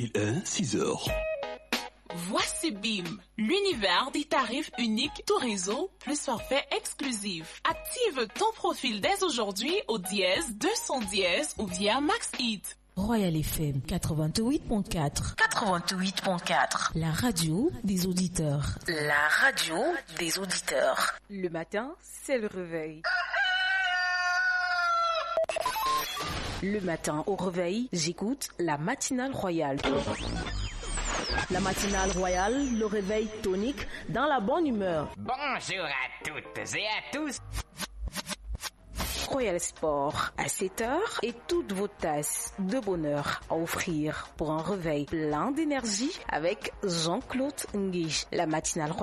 Il est 6 heures. Voici BIM, l'univers des tarifs uniques tout réseau plus forfait exclusif. Active ton profil dès aujourd'hui au dièse 200 dièse ou via MaxHit. Royal FM 88.4. 88.4. La radio des auditeurs. La radio des auditeurs. Le matin, c'est le réveil. Le matin au réveil, j'écoute la matinale royale. La matinale royale, le réveil tonique dans la bonne humeur. Bonjour à toutes et à tous. Royal Sport à 7h et toutes vos tasses de bonheur à offrir pour un réveil plein d'énergie avec Jean-Claude Nguige. La matinale royale.